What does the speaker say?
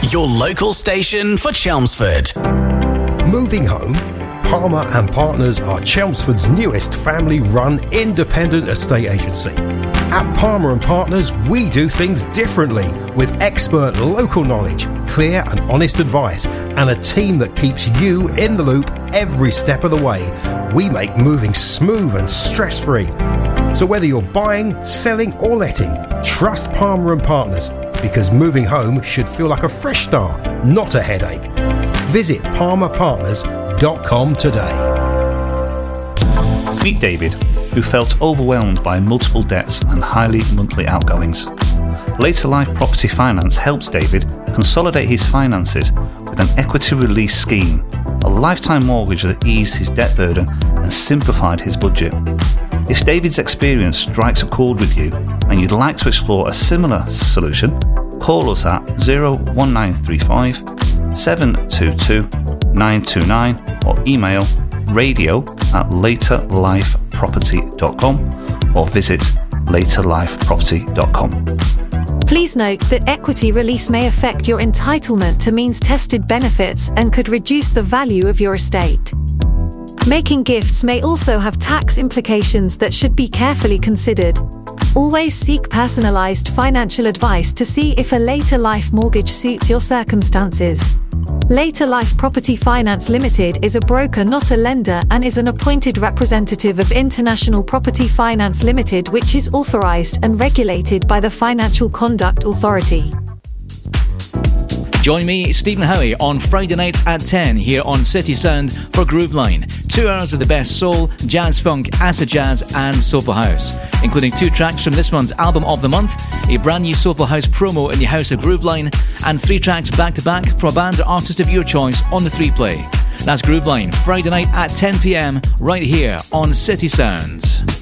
your local station for Chelmsford. Moving home? Palmer and Partners are Chelmsford's newest family-run independent estate agency. At Palmer and Partners, we do things differently with expert local knowledge, clear and honest advice, and a team that keeps you in the loop every step of the way. We make moving smooth and stress-free. So whether you're buying, selling or letting, trust Palmer and Partners, because moving home should feel like a fresh start, not a headache. Visit palmerpartners.com today. Meet David, who felt overwhelmed by multiple debts and highly monthly outgoings. Later Life Property Finance helps David consolidate his finances with an equity release scheme, a lifetime mortgage that eased his debt burden and simplified his budget. If David's experience strikes a chord with you and you'd like to explore a similar solution, call us at 01935 722 929 or email radio@laterlifeproperty.com or visit laterlifeproperty.com. Please note that equity release may affect your entitlement to means-tested benefits and could reduce the value of your estate. Making gifts may also have tax implications that should be carefully considered. Always seek personalised financial advice to see if a later life mortgage suits your circumstances. Later Life Property Finance Limited is a broker, not a lender, and is an appointed representative of International Property Finance Limited, which is authorised and regulated by the Financial Conduct Authority. Join me, Stephen Howie, on Friday nights at 10 here on City Sound for Groove Line. 2 hours of the best soul, jazz funk, acid jazz and soulful house, including 2 tracks from this month's album of the month, a brand new soulful house promo in the House of Groove Line, and 3 tracks back to back from a band or artist of your choice on the 3-play. That's Groove Line, Friday night at 10 p.m. right here on City Sounds.